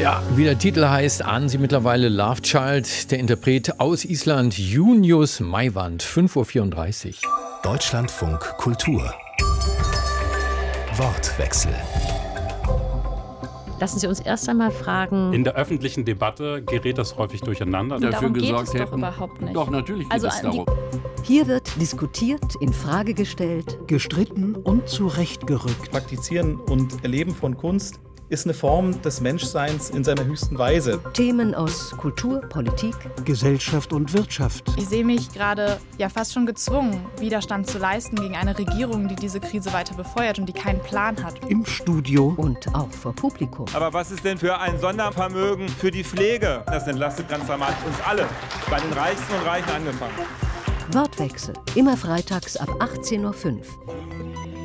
Ja, wie der Titel heißt, ahnen Sie mittlerweile Love Child, der Interpret aus Island, Junius Maiwand, 5:34 Uhr. Deutschlandfunk Kultur. Wortwechsel. Lassen Sie uns erst einmal fragen. In der öffentlichen Debatte gerät das häufig durcheinander. Dafür gesorgt hätten. Doch überhaupt nicht. Doch, natürlich geht es darum. Hier wird diskutiert, in Frage gestellt, gestritten und zurechtgerückt. Praktizieren und Erleben von Kunst ist eine Form des Menschseins in seiner höchsten Weise. Themen aus Kultur, Politik, Gesellschaft und Wirtschaft. Ich sehe mich gerade fast schon gezwungen, Widerstand zu leisten gegen eine Regierung, die diese Krise weiter befeuert und die keinen Plan hat. Im Studio und auch vor Publikum. Aber was ist denn für ein Sondervermögen für die Pflege? Das entlastet ganz dramatisch uns alle, bei den Reichsten und Reichen angefangen. Wortwechsel, immer freitags ab 18:05 Uhr.